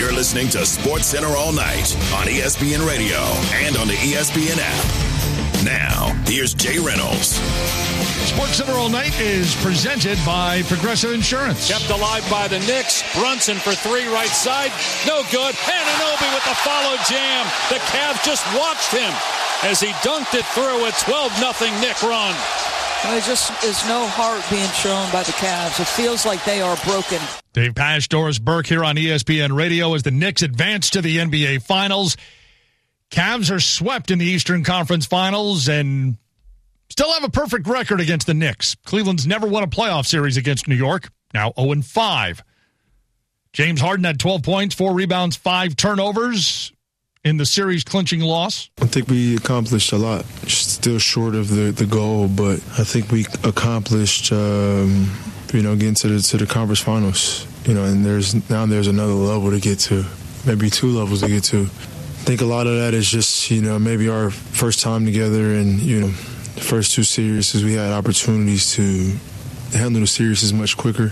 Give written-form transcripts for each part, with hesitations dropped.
You're listening to SportsCenter all night on ESPN Radio and on the ESPN app. Now, here's Jay Reynolds. SportsCenter all night is presented by Progressive Insurance. Kept alive by the Knicks. Brunson for three, right side. No good. Anunoby with the follow jam. The Cavs just watched him as he dunked it through a 12-0 Knick run. Well, there just is no heart being shown by the Cavs. It feels like they are broken. Dave Pasch, Doris Burke here on ESPN Radio as the Knicks advance to the NBA Finals. Cavs are swept in the Eastern Conference Finals and still have a perfect record against the Knicks. Cleveland's never won a playoff series against New York, now 0-5. James Harden had 12 points, 4 rebounds, 5 turnovers in the series-clinching loss. I think we accomplished a lot. Still short of the goal, but I think we accomplished, getting to the conference finals. And there's another level to get to, maybe 2 levels to get to. I think a lot of that is just, maybe our first time together and, the first 2 series, we had opportunities to handle the series much quicker.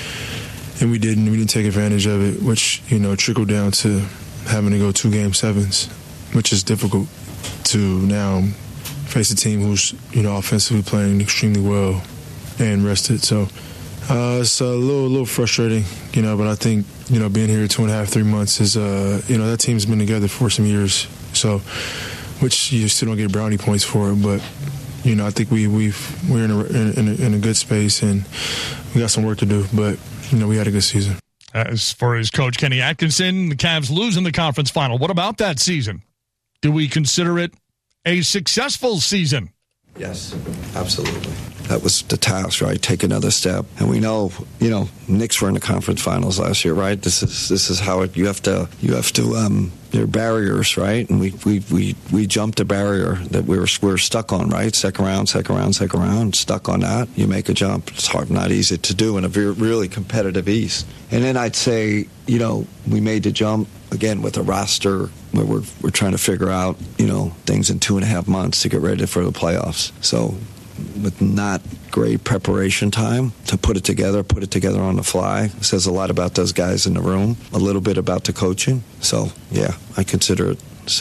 And we didn't. We didn't take advantage of it, which, trickled down to having to go 2 Game 7s, which is difficult to now face a team who's, offensively playing extremely well and rested. So it's a little frustrating, but I think, being here 2.5, 3 months is, that team's been together for some years. So, which you still don't get brownie points for it, but, I think we're in a good space and we got some work to do, but, we had a good season. As for his coach, Kenny Atkinson, the Cavs lose in the conference final. What about that season? Do we consider it a successful season? Yes, absolutely. That was the task, right? Take another step. And we know, Knicks were in the conference finals last year, right? This is how you have to there are barriers, right? And we jumped a barrier that we were stuck on, right? Second round, stuck on that. You make a jump. It's hard, not easy to do in a really competitive East. And then I'd say, we made the jump again with a roster where we're trying to figure out, things in 2.5 months to get ready for the playoffs. So with not great preparation time to put it together on the fly. It says a lot about those guys in the room, a little bit about the coaching. So, yeah, I consider it